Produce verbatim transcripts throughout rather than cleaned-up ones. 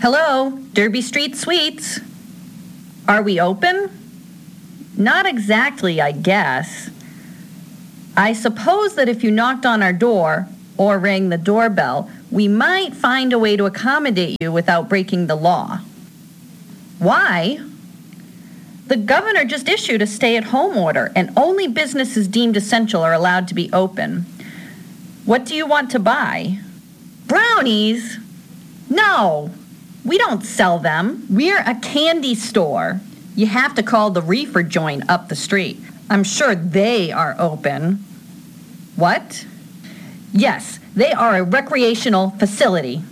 Hello, Derby Street Sweets. Are we open? Not exactly, I guess. I suppose that if you knocked on our door or rang the doorbell, we might find a way to accommodate you without breaking the law. Why? The governor just issued a stay-at-home order, and only businesses deemed essential are allowed to be open. What do you want to buy? Brownies? No, we don't sell them. We're a candy store. You have to call the reefer joint up the street. I'm sure they are open. What? Yes, they are a recreational facility.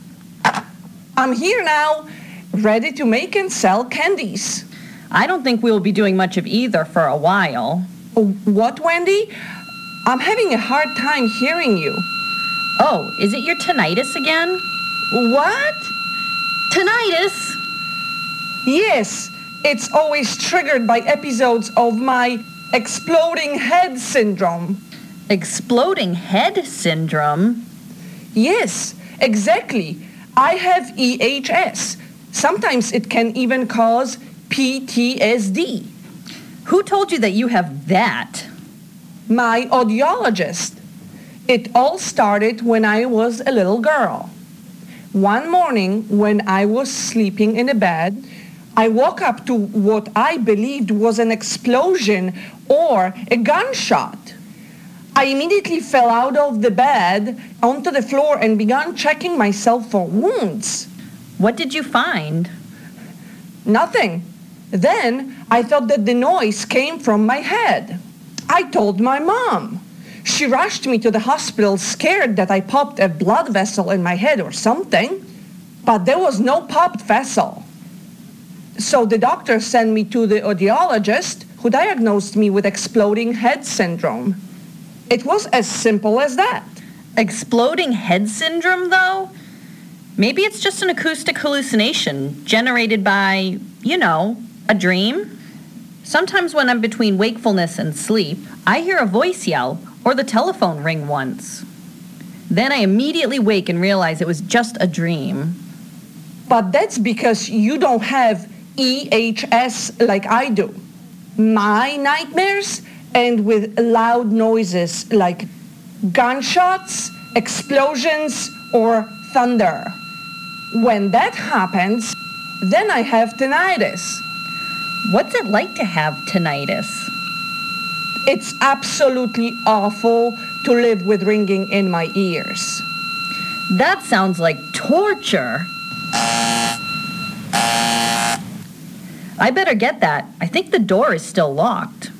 I'm here now, ready to make and sell candies. I don't think we'll be doing much of either for a while. What, Wendy? I'm having a hard time hearing you. Oh, is it your tinnitus again? What? Tinnitus? Yes, it's always triggered by episodes of my exploding head syndrome. Exploding head syndrome? Yes, exactly. I have E H S. Sometimes it can even cause P T S D. Who told you that you have that? My audiologist. It all started when I was a little girl. One morning when I was sleeping in a bed, I woke up to what I believed was an explosion or a gunshot. I immediately fell out of the bed onto the floor and began checking myself for wounds. What did you find? Nothing. Then I thought that the noise came from my head. I told my mom. She rushed me to the hospital, scared that I popped a blood vessel in my head or something. But there was no popped vessel. So the doctor sent me to the audiologist, who diagnosed me with exploding head syndrome. It was as simple as that. Exploding head syndrome, though? Maybe it's just an acoustic hallucination generated by, you know, a dream. Sometimes when I'm between wakefulness and sleep, I hear a voice yell or the telephone ring once. Then I immediately wake and realize it was just a dream. But that's because you don't have E H S like I do. My nightmares end with loud noises like gunshots, explosions, or thunder. When that happens, then I have tinnitus. What's it like to have tinnitus? It's absolutely awful to live with ringing in my ears. That sounds like torture. I better get that. I think the door is still locked.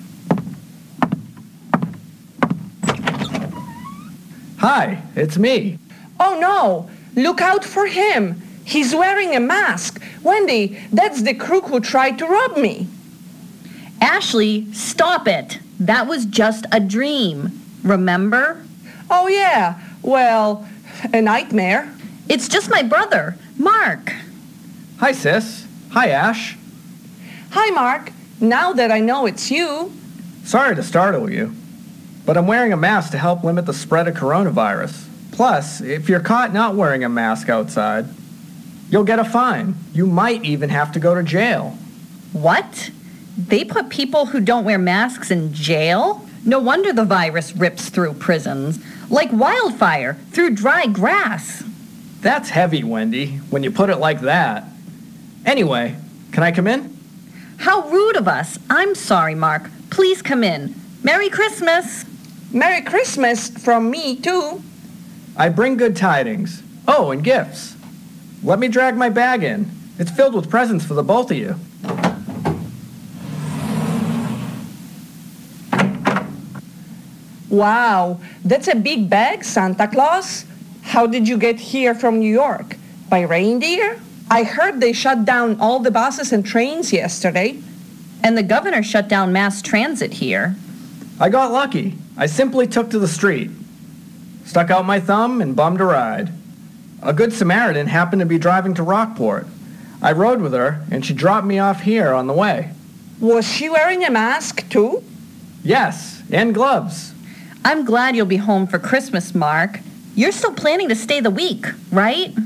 Hi, it's me. Oh no, look out for him. He's wearing a mask. Wendy, that's the crook who tried to rob me. Ashley, stop it. That was just a dream. Remember? Oh yeah, well, a nightmare. It's just my brother, Mark. Hi, sis. Hi, Ash. Hi, Mark. Now that I know it's you. Sorry to startle you, but I'm wearing a mask to help limit the spread of coronavirus. Plus, if you're caught not wearing a mask outside, you'll get a fine. You might even have to go to jail. What? They put people who don't wear masks in jail? No wonder the virus rips through prisons. Like wildfire through dry grass. That's heavy, Wendy, when you put it like that. Anyway, can I come in? How rude of us. I'm sorry, Mark. Please come in. Merry Christmas. Merry Christmas from me, too. I bring good tidings. Oh, and gifts. Let me drag my bag in. It's filled with presents for the both of you. Wow, that's a big bag, Santa Claus. How did you get here from New York? By reindeer? I heard they shut down all the buses and trains yesterday. And the governor shut down mass transit here. I got lucky. I simply took to the street, stuck out my thumb, and bummed a ride. A good Samaritan happened to be driving to Rockport. I rode with her, and she dropped me off here on the way. Was she wearing a mask, too? Yes, and gloves. I'm glad you'll be home for Christmas, Mark. You're still planning to stay the week, right?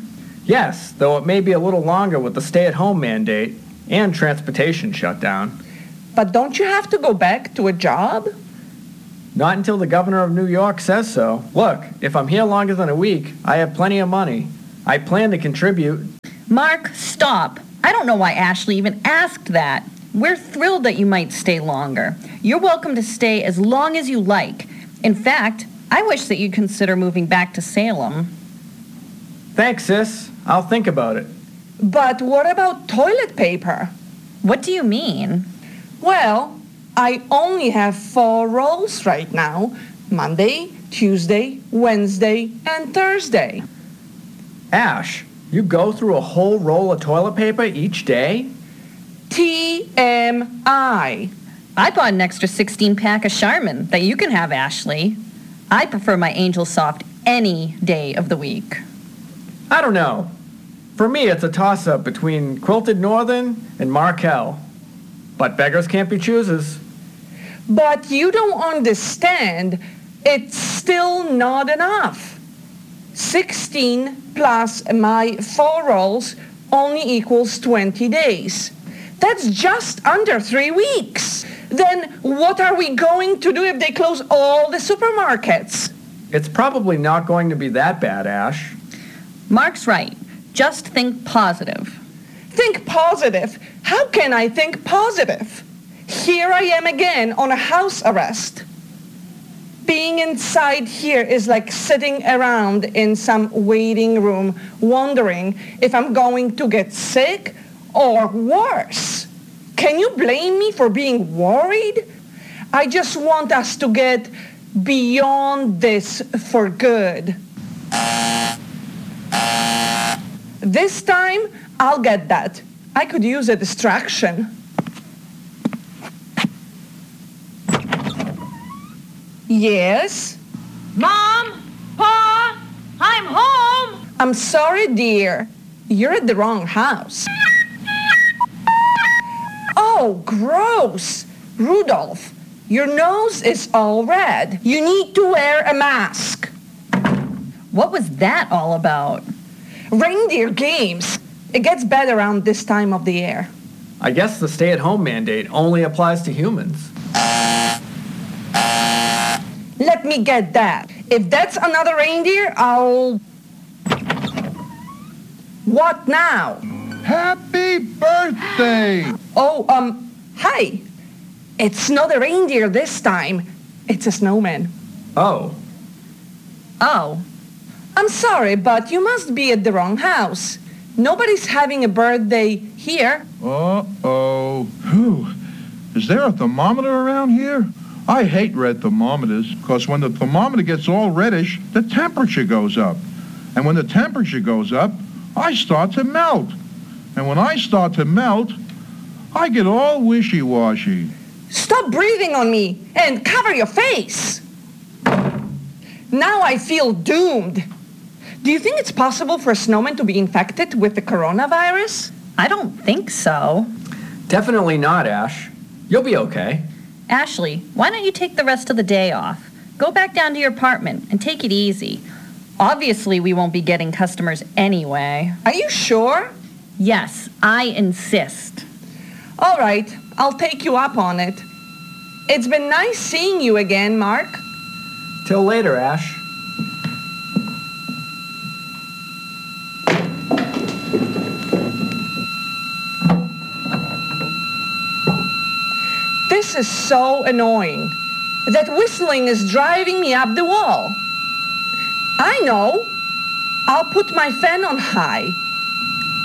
Yes, though it may be a little longer with the stay-at-home mandate and transportation shutdown. But don't you have to go back to a job? Not until the governor of New York says so. Look, if I'm here longer than a week, I have plenty of money. I plan to contribute. Mark, stop. I don't know why Ashley even asked that. We're thrilled that you might stay longer. You're welcome to stay as long as you like. In fact, I wish that you'd consider moving back to Salem. Thanks, sis. I'll think about it. But what about toilet paper? What do you mean? Well, I only have four rolls right now. Monday, Tuesday, Wednesday, and Thursday. Ash, you go through a whole roll of toilet paper each day? T M I. I bought an extra sixteen pack of Charmin that you can have, Ashley. I prefer my Angel Soft any day of the week. I don't know. For me, it's a toss-up between Quilted Northern and Markel. But beggars can't be choosers. But you don't understand. It's still not enough. sixteen plus my four rolls only equals twenty days. That's just under three weeks. Then what are we going to do if they close all the supermarkets? It's probably not going to be that bad, Ash. Mark's right. Just think positive. Think positive? How can I think positive? Here I am again on a house arrest. Being inside here is like sitting around in some waiting room wondering if I'm going to get sick or worse. Can you blame me for being worried? I just want us to get beyond this for good. This time, I'll get that. I could use a distraction. Yes? Mom? Pa? I'm home! I'm sorry, dear. You're at the wrong house. Oh, gross! Rudolph, your nose is all red. You need to wear a mask. What was that all about? Reindeer games. It gets bad around this time of the year. I guess the stay-at-home mandate only applies to humans. Let me get that. If that's another reindeer, I'll... What now? Happy birthday! Oh, um, hi. It's not a reindeer this time. It's a snowman. Oh, Oh, I'm sorry, but you must be at the wrong house. Nobody's having a birthday here. Uh-oh. Whew. Is there a thermometer around here? I hate red thermometers, because when the thermometer gets all reddish, the temperature goes up. And when the temperature goes up, I start to melt. And when I start to melt, I get all wishy-washy. Stop breathing on me and cover your face. Now I feel doomed. Do you think it's possible for a snowman to be infected with the coronavirus? I don't think so. definitely not, Ash. You'll be okay. Ashley, why don't you take the rest of the day off? Go back down to your apartment and take it easy. Obviously, we won't be getting customers anyway. Are you sure? Yes, I insist. All right, I'll take you up on it. It's been nice seeing you again, Mark. Till later, Ash. This is so annoying. That whistling is driving me up the wall. I know. I'll put my fan on high.